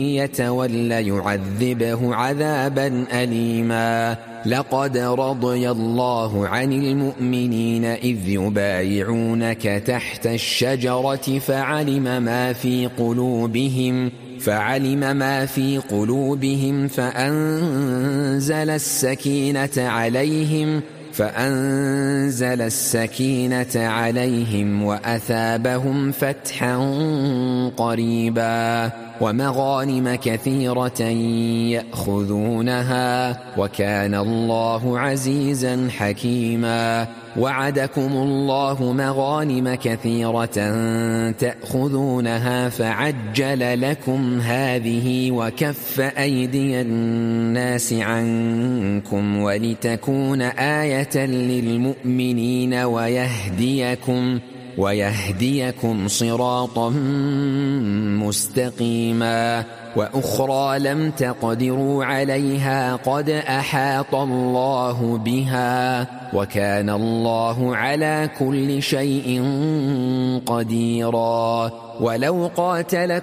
يتول يعذبه عذابا أليما. لقد رضي الله عن المؤمنين إذ يبايعونك تحت الشجرة فعلم ما في قلوبهم فأنزل السكينة عليهم وأثابهم فتحا قريبا ومغانم كثيرة يأخذونها وكان الله عزيزا حكيما. وعدكم الله مغانم كثيرة تأخذونها فعجل لكم هذه وكف أيدي الناس عنكم ولتكون آية للمؤمنين ويهديكم صراطا مستقيما. وأخرى لم تقدروا عليها قد أحاط الله بها وكان الله على كل شيء قديرا. ولو قاتلكم